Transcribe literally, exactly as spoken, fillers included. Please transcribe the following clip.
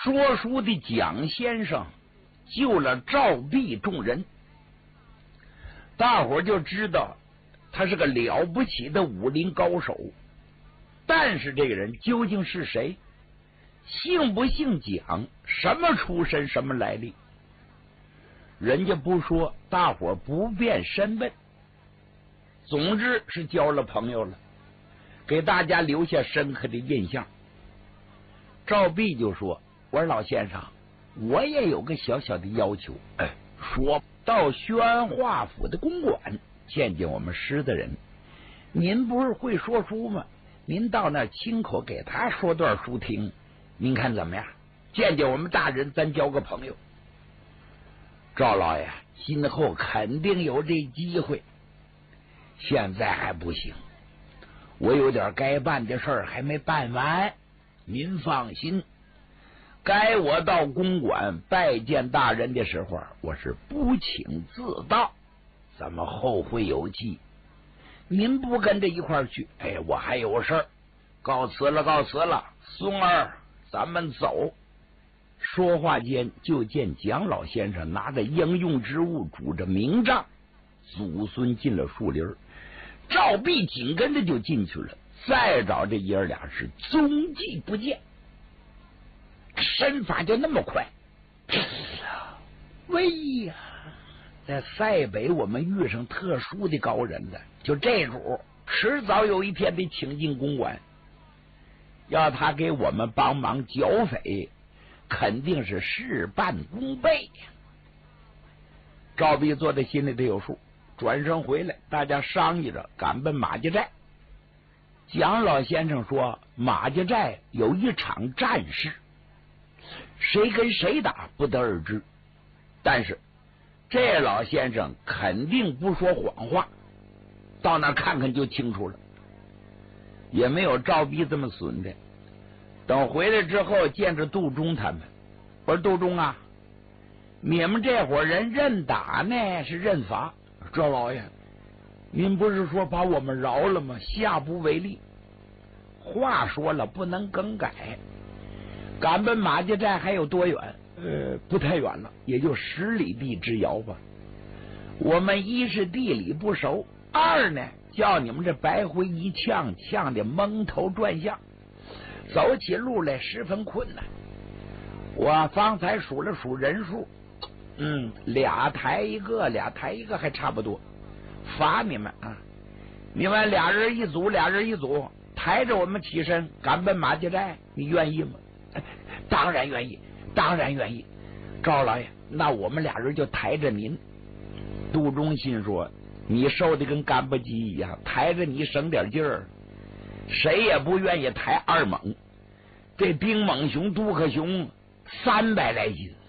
说书的蒋先生救了赵壁众人，大伙儿就知道他是个了不起的武林高手。但是这个人究竟是谁？姓不姓蒋？什么出身？什么来历？人家不说，大伙儿不便深问。总之是交了朋友了，给大家留下深刻的印象。赵壁就说：“我说老先生，我也有个小小的要求，哎，说到宣化府的公馆见见我们师的人。您不是会说书吗？您到那儿亲口给他说段书听，您看怎么样？见见我们大人，咱交个朋友。”赵老爷今后肯定有这机会，现在还不行，我有点该办的事儿还没办完。您放心，该我到公馆拜见大人的时候，我是不请自到，咱们后会有期。您不跟着一块儿去，哎，我还有事儿，告辞了，告辞了，松儿，咱们走。说话间，就见蒋老先生拿着应用之物，拄着明杖，祖孙进了树林。赵壁紧跟着就进去了，再找这爷儿俩是踪迹不见，身法就那么快。喂呀，在塞北我们遇上特殊的高人了，就这主，迟早有一天得请进公馆，要他给我们帮忙剿匪，肯定是事半功倍。赵壁坐在心里头有数，转身回来，大家商议着赶奔马家寨。蒋老先生说，马家寨有一场战事，谁跟谁打不得而知，但是这老先生肯定不说谎话，到那看看就清楚了。也没有赵壁这么损的。等回来之后见着杜忠他们，我说杜忠啊，你们这伙人认打呢是认罚？赵老爷，您不是说把我们饶了吗？下不为例。话说了不能更改，赶奔马家寨还有多远？呃，不太远了，也就十里地之遥吧。我们一是地理不熟，二呢叫你们这白灰一呛，呛得蒙头转向，走起路来十分困难。我方才数了数人数，嗯，俩抬一个，俩抬一个还差不多。罚你们啊，你们俩人一组，俩人一组，抬着我们起身赶奔马家寨，你愿意吗？当然愿意，当然愿意。赵老爷，那我们俩人就抬着您。杜忠心说，你瘦的跟干巴鸡一样，抬着你省点劲儿，谁也不愿意抬二猛。这丁猛雄、杜克雄三百来斤，